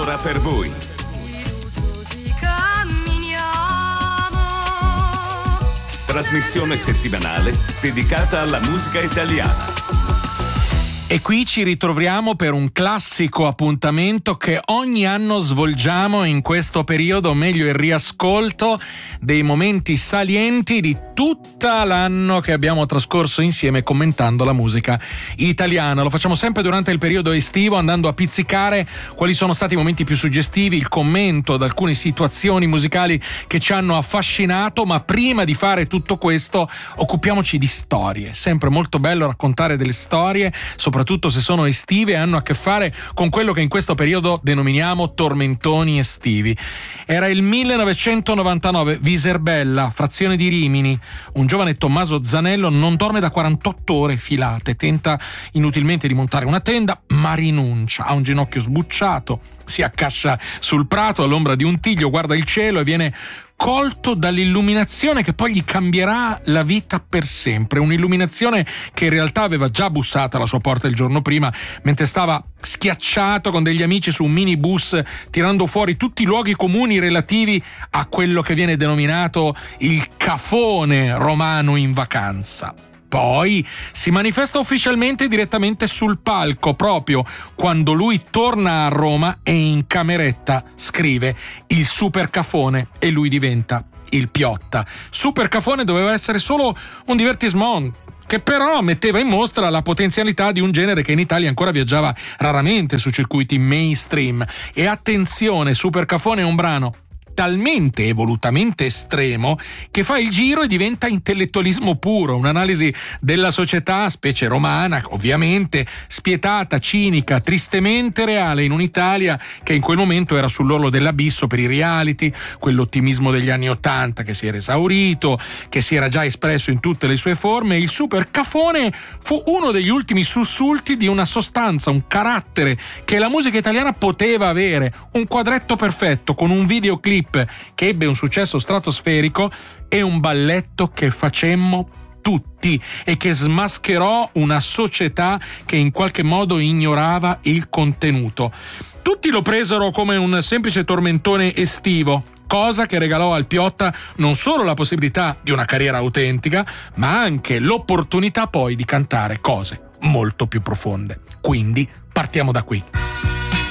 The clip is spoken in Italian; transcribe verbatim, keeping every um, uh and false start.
lavora per voi. Trasmissione settimanale dedicata alla musica italiana. E qui ci ritroviamo per un classico appuntamento che ogni anno svolgiamo in questo periodo, o meglio il riascolto dei momenti salienti di tutta l'anno che abbiamo trascorso insieme commentando la musica italiana. Lo facciamo sempre durante il periodo estivo, andando a pizzicare quali sono stati i momenti più suggestivi, il commento ad alcune situazioni musicali che ci hanno affascinato, ma prima di fare tutto questo occupiamoci di storie. Sempre molto bello raccontare delle storie, soprattutto soprattutto se sono estive e hanno a che fare con quello che in questo periodo denominiamo tormentoni estivi. Era il millenovecentonovantanove, Viserbella, frazione di Rimini. Un giovane Tommaso Zanello non dorme da quarantotto ore filate, tenta inutilmente di montare una tenda, ma rinuncia. Ha un ginocchio sbucciato, si accascia sul prato all'ombra di un tiglio, guarda il cielo e viene colto dall'illuminazione che poi gli cambierà la vita per sempre. Un'illuminazione che in realtà aveva già bussato alla sua porta il giorno prima, mentre stava schiacciato con degli amici su un minibus, tirando fuori tutti i luoghi comuni relativi a quello che viene denominato il cafone romano in vacanza. Poi si manifesta ufficialmente direttamente sul palco, proprio quando lui torna a Roma e in cameretta scrive il Supercafone e lui diventa il Piotta. Supercafone doveva essere solo un divertissement, che però metteva in mostra la potenzialità di un genere che in Italia ancora viaggiava raramente su circuiti mainstream. E attenzione, Supercafone è un brano talmente e volutamente estremo che fa il giro e diventa intellettualismo puro, un'analisi della società, specie romana, ovviamente, spietata, cinica, tristemente reale in un'Italia che in quel momento era sull'orlo dell'abisso per i reality, quell'ottimismo degli anni Ottanta che si era esaurito, che si era già espresso in tutte le sue forme. Il Supercafone fu uno degli ultimi sussulti di una sostanza, un carattere che la musica italiana poteva avere, un quadretto perfetto con un videoclip che ebbe un successo stratosferico e un balletto che facemmo tutti e che smascherò una società che in qualche modo ignorava il contenuto. Tutti lo presero come un semplice tormentone estivo, cosa che regalò al Piotta non solo la possibilità di una carriera autentica, ma anche l'opportunità poi di cantare cose molto più profonde. Quindi partiamo da qui.